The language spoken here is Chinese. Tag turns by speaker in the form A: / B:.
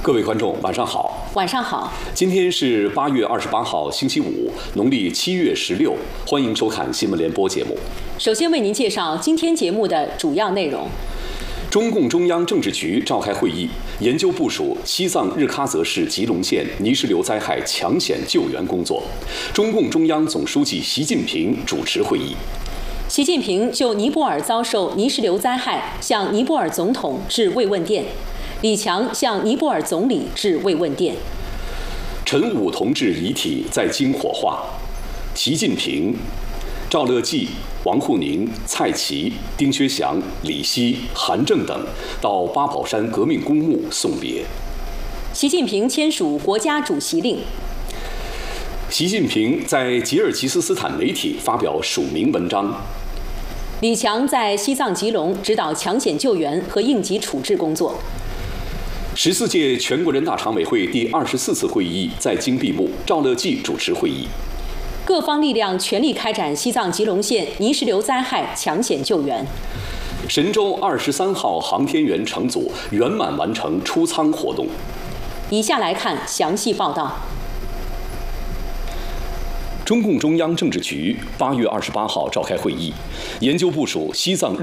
A: 各位观众，晚上好。
B: 晚上好。
A: 今天是8月28号，星期五，农历7月16。欢迎收看新闻联播节目。
B: 首先为您介绍今天节目的主要内容。
A: 中共中央政治局召开会议，研究部署西藏日喀则市吉隆县泥石流灾害抢险救援工作。中共中央总书记习近平主持会议。
B: 习近平就尼泊尔遭受泥石流灾害向尼泊尔总统致慰问电，李强向尼泊尔总理致慰问电。
A: 陈武同志遗体在京火化，习近平、赵乐际、王沪宁、蔡奇、丁薛祥、李希、韩正等到八宝山革命公墓送别。
B: 习近平签署国家主席令。
A: 习近平在吉尔吉斯斯坦媒体发表署名文章。
B: 李强在西藏吉隆指导抢险救援和应急处置工作。
A: 14届全国人大常委会第24次会议在京闭幕，赵乐际主持会议。
B: 各方力量全力开展西藏吉隆县泥石流灾害抢险救援。
A: 神舟23号航天员乘组圆满完成出舱活动。
B: 以下来看详细报道。
A: 中共中央政治局8月28号召开会议，研究部署西藏